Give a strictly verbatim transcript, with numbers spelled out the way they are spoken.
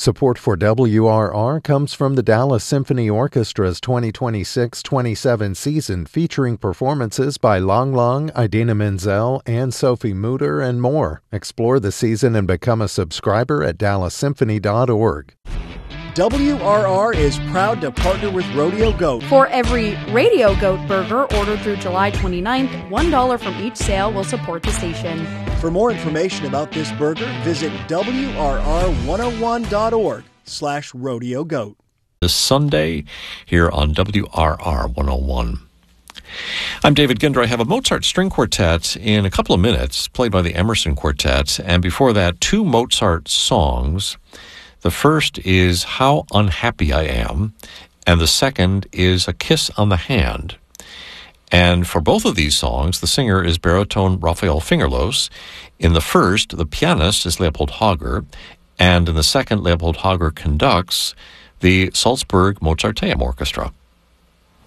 Support for W R R comes from the Dallas Symphony Orchestra's twenty twenty-six twenty-seven season, featuring performances by Lang Lang, Idina Menzel, Anne Sophie Mutter, and more. Explore the season and become a subscriber at dallas symphony dot org. W R R is proud to partner with Rodeo Goat. For every Radio Goat burger ordered through July twenty-ninth, one dollar from each sale will support the station. For more information about this burger, visit W R R one oh one dot org slash Rodeo Goat. This Sunday here on W R R one oh one. I'm David Ginder. I have a Mozart string quartet in a couple of minutes, played by the Emerson Quartet, and before that, two Mozart songs. The first is How Unhappy I Am, and the second is A Kiss on the Hand. And for both of these songs, the singer is baritone Raphael Fingerlos. In the first, the pianist is Leopold Hager, and in the second, Leopold Hager conducts the Salzburg Mozarteum Orchestra.